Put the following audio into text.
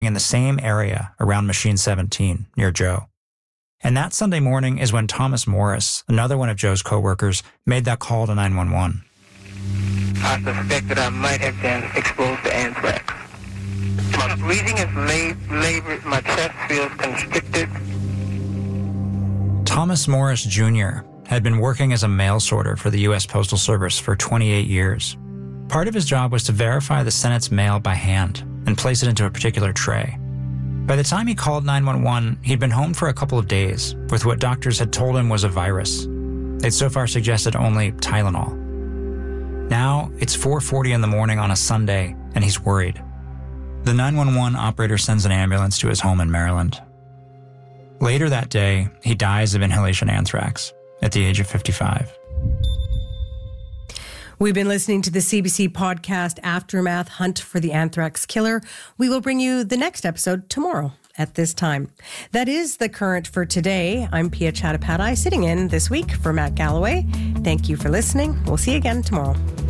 in the same area around Machine 17 near Joe. And that Sunday morning is when Thomas Morris, another one of Joe's coworkers, made that call to 911. I suspect that I might have been exposed to anthrax. My breathing is labored, my chest feels constricted. Thomas Morris Jr. had been working as a mail sorter for the U.S. Postal Service for 28 years. Part of his job was to verify the Senate's mail by hand and place it into a particular tray. By the time he called 911, he'd been home for a couple of days with what doctors had told him was a virus. They'd so far suggested only Tylenol. Now, it's 4:40 in the morning on a Sunday, and he's worried. The 911 operator sends an ambulance to his home in Maryland. Later that day, he dies of inhalation anthrax at the age of 55. We've been listening to the CBC podcast Aftermath: Hunt for the Anthrax Killer. We will bring you the next episode tomorrow at this time. That is The Current for today. I'm Pia Chattopadhyay, sitting in this week for Matt Galloway. Thank you for listening. We'll see you again tomorrow.